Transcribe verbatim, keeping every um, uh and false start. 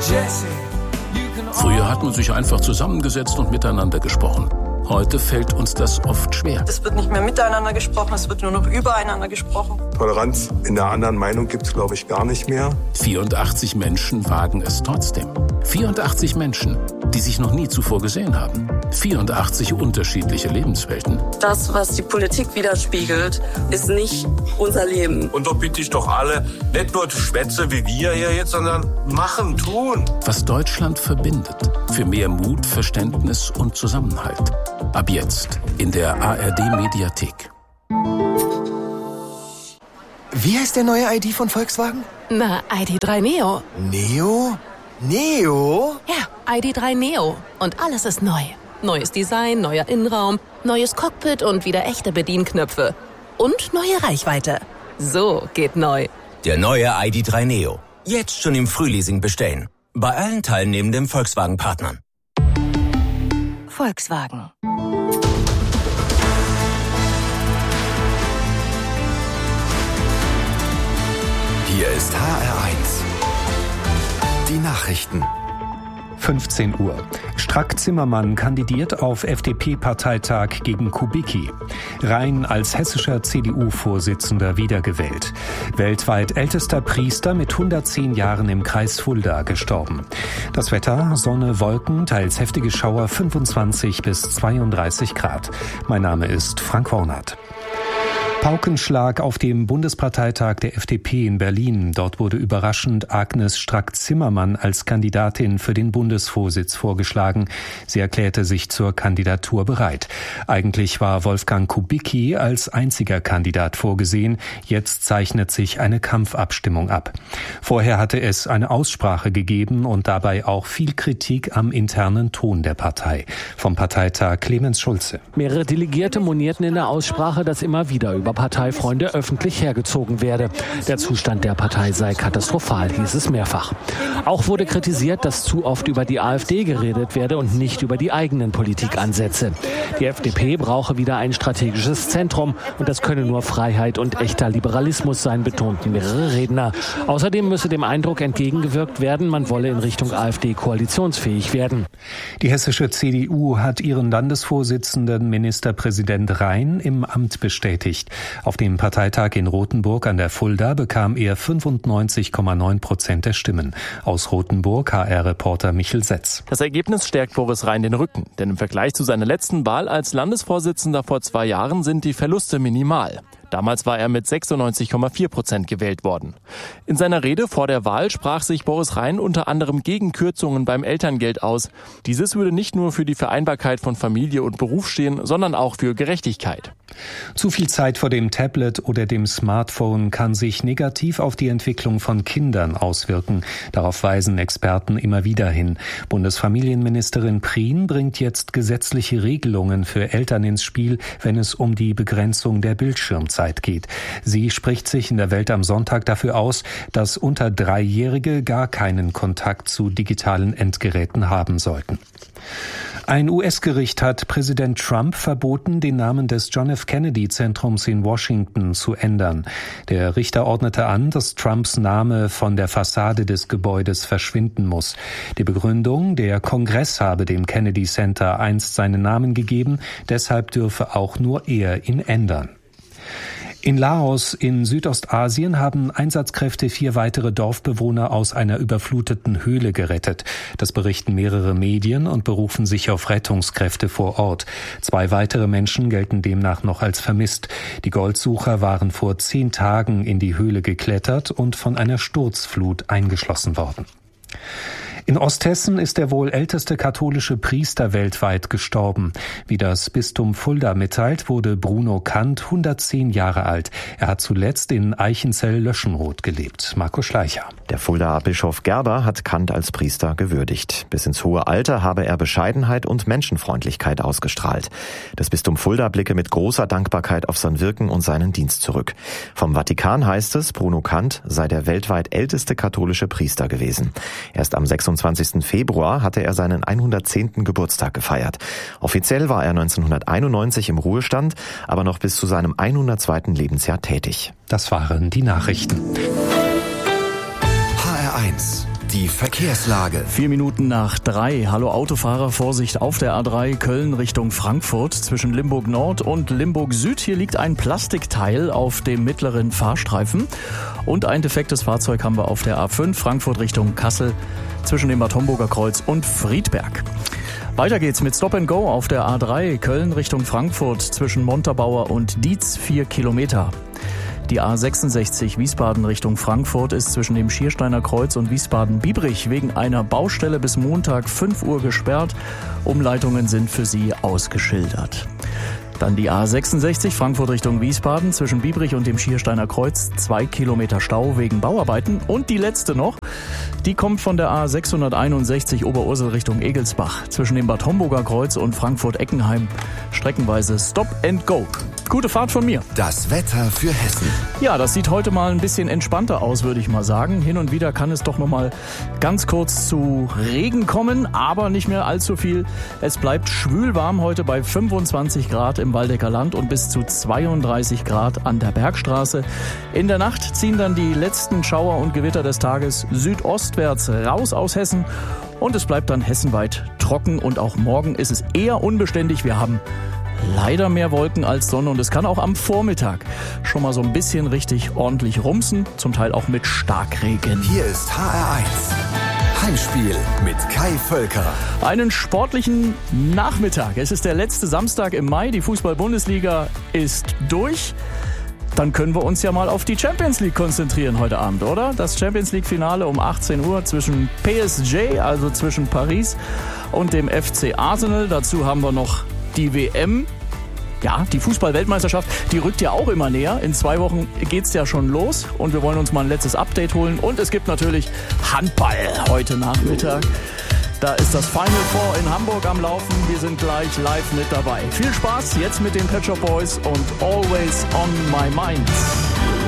Früher hat man sich einfach zusammengesetzt und miteinander gesprochen. Heute fällt uns das oft schwer. Es wird nicht mehr miteinander gesprochen, es wird nur noch übereinander gesprochen. Toleranz in der anderen Meinung gibt es, glaube ich, gar nicht mehr. vierundachtzig Menschen wagen es trotzdem. vierundachtzig Menschen, die sich noch nie zuvor gesehen haben. vierundachtzig unterschiedliche Lebenswelten. Das, was die Politik widerspiegelt, ist nicht unser Leben. Und da bitte ich doch alle, nicht nur Schwätze wie wir hier jetzt, sondern machen, tun. Was Deutschland verbindet. Für mehr Mut, Verständnis und Zusammenhalt. Ab jetzt in der A R D-Mediathek. Wie heißt der neue I D von Volkswagen? Na, I D drei Neo. Neo? Neo? Ja, I D drei Neo. Und alles ist neu. Neues Design, neuer Innenraum, neues Cockpit und wieder echte Bedienknöpfe. Und neue Reichweite. So geht neu. Der neue I D drei Neo. Jetzt schon im Frühleasing bestellen. Bei allen teilnehmenden Volkswagen-Partnern. Volkswagen. Hier ist H R eins. Die Nachrichten. fünfzehn Uhr. Strack-Zimmermann kandidiert auf F D P-Parteitag gegen Kubicki. Rhein als hessischer C D U-Vorsitzender wiedergewählt. Weltweit ältester Priester mit hundertzehn Jahren im Kreis Fulda gestorben. Das Wetter, Sonne, Wolken, teils heftige Schauer, fünfundzwanzig bis zweiunddreißig Grad. Mein Name ist Frank Hornath. Paukenschlag auf dem Bundesparteitag der F D P in Berlin. Dort wurde überraschend Agnes Strack-Zimmermann als Kandidatin für den Bundesvorsitz vorgeschlagen. Sie erklärte sich zur Kandidatur bereit. Eigentlich war Wolfgang Kubicki als einziger Kandidat vorgesehen. Jetzt zeichnet sich eine Kampfabstimmung ab. Vorher hatte es eine Aussprache gegeben und dabei auch viel Kritik am internen Ton der Partei. Vom Parteitag Clemens Schulze. Mehrere Delegierte monierten in der Aussprache, dass immer wieder über Parteifreunde öffentlich hergezogen werde. Der Zustand der Partei sei katastrophal, hieß es mehrfach. Auch wurde kritisiert, dass zu oft über die AfD geredet werde und nicht über die eigenen Politikansätze. Die F D P brauche wieder ein strategisches Zentrum und das könne nur Freiheit und echter Liberalismus sein, betonten mehrere Redner. Außerdem müsse dem Eindruck entgegengewirkt werden, man wolle in Richtung AfD koalitionsfähig werden. Die hessische C D U hat ihren Landesvorsitzenden Ministerpräsident Rhein im Amt bestätigt. Auf dem Parteitag in Rothenburg an der Fulda bekam er fünfundneunzig Komma neun Prozent der Stimmen. Aus Rothenburg H R-Reporter Michel Setz. Das Ergebnis stärkt Boris Rhein den Rücken, denn im Vergleich zu seiner letzten Wahl als Landesvorsitzender vor zwei Jahren sind die Verluste minimal. Damals war er mit sechsundneunzig Komma vier Prozent gewählt worden. In seiner Rede vor der Wahl sprach sich Boris Rhein unter anderem gegen Kürzungen beim Elterngeld aus. Dieses würde nicht nur für die Vereinbarkeit von Familie und Beruf stehen, sondern auch für Gerechtigkeit. Zu viel Zeit vor dem Tablet oder dem Smartphone kann sich negativ auf die Entwicklung von Kindern auswirken. Darauf weisen Experten immer wieder hin. Bundesfamilienministerin Prien bringt jetzt gesetzliche Regelungen für Eltern ins Spiel, wenn es um die Begrenzung der Bildschirmzeit geht. Sie spricht sich in der Welt am Sonntag dafür aus, dass unter Dreijährige gar keinen Kontakt zu digitalen Endgeräten haben sollten. Ein U S-Gericht hat Präsident Trump verboten, den Namen des John F. Kennedy-Zentrums in Washington zu ändern. Der Richter ordnete an, dass Trumps Name von der Fassade des Gebäudes verschwinden muss. Die Begründung, der Kongress habe dem Kennedy Center einst seinen Namen gegeben, deshalb dürfe auch nur er ihn ändern. In Laos in Südostasien haben Einsatzkräfte vier weitere Dorfbewohner aus einer überfluteten Höhle gerettet. Das berichten mehrere Medien und berufen sich auf Rettungskräfte vor Ort. Zwei weitere Menschen gelten demnach noch als vermisst. Die Goldsucher waren vor zehn Tagen in die Höhle geklettert und von einer Sturzflut eingeschlossen worden. In Osthessen ist der wohl älteste katholische Priester weltweit gestorben. Wie das Bistum Fulda mitteilt, wurde Bruno Kant hundertzehn Jahre alt. Er hat zuletzt in Eichenzell-Löschenroth gelebt. Marco Schleicher. Der Fuldaer Bischof Gerber hat Kant als Priester gewürdigt. Bis ins hohe Alter habe er Bescheidenheit und Menschenfreundlichkeit ausgestrahlt. Das Bistum Fulda blicke mit großer Dankbarkeit auf sein Wirken und seinen Dienst zurück. Vom Vatikan heißt es, Bruno Kant sei der weltweit älteste katholische Priester gewesen. Erst am sechsundzwanzigsten Februar hatte er seinen hundertzehnten Geburtstag gefeiert. Offiziell war er neunzehnhunderteinundneunzig im Ruhestand, aber noch bis zu seinem hundertzweiten Lebensjahr tätig. Das waren die Nachrichten. H R eins. Die Verkehrslage. Vier Minuten nach drei. Hallo Autofahrer, Vorsicht auf der A drei Köln Richtung Frankfurt. Zwischen Limburg Nord und Limburg Süd. Hier liegt ein Plastikteil auf dem mittleren Fahrstreifen. Und ein defektes Fahrzeug haben wir auf der A fünf Frankfurt Richtung Kassel. Zwischen dem Bad Homburger Kreuz und Friedberg. Weiter geht's mit Stop and Go auf der A drei Köln Richtung Frankfurt. Zwischen Montabaur und Dietz vier Kilometer. Die A sechsundsechzig Wiesbaden Richtung Frankfurt ist zwischen dem Schiersteiner Kreuz und Wiesbaden-Biebrich wegen einer Baustelle bis Montag fünf Uhr gesperrt. Umleitungen sind für Sie ausgeschildert. Dann die A sechsundsechzig Frankfurt Richtung Wiesbaden zwischen Biebrich und dem Schiersteiner Kreuz. Zwei Kilometer Stau wegen Bauarbeiten. Und die letzte noch, die kommt von der A sechshunderteinundsechzig Oberursel Richtung Egelsbach. Zwischen dem Bad Homburger Kreuz und Frankfurt-Eckenheim streckenweise Stop and Go. Gute Fahrt von mir. Das Wetter für Hessen. Ja, das sieht heute mal ein bisschen entspannter aus, würde ich mal sagen. Hin und wieder kann es doch noch mal ganz kurz zu Regen kommen, aber nicht mehr allzu viel. Es bleibt schwül warm heute bei fünfundzwanzig Grad im Waldecker Land und bis zu zweiunddreißig Grad an der Bergstraße. In der Nacht ziehen dann die letzten Schauer und Gewitter des Tages südostwärts raus aus Hessen und es bleibt dann hessenweit trocken und auch morgen ist es eher unbeständig. Wir haben leider mehr Wolken als Sonne und es kann auch am Vormittag schon mal so ein bisschen richtig ordentlich rumsen, zum Teil auch mit Starkregen. Hier ist H R eins. Heimspiel mit Kai Völker. Einen sportlichen Nachmittag. Es ist der letzte Samstag im Mai. Die Fußball-Bundesliga ist durch. Dann können wir uns ja mal auf die Champions League konzentrieren heute Abend, oder? Das Champions League-Finale um achtzehn Uhr zwischen P S G, also zwischen Paris und dem F C Arsenal. Dazu haben wir noch die W M. Ja, die Fußball-Weltmeisterschaft, die rückt ja auch immer näher. In zwei Wochen geht's ja schon los und wir wollen uns mal ein letztes Update holen. Und es gibt natürlich Handball heute Nachmittag. Da ist das Final Four in Hamburg am Laufen. Wir sind gleich live mit dabei. Viel Spaß jetzt mit den Pet Shop Boys und Always on My Mind.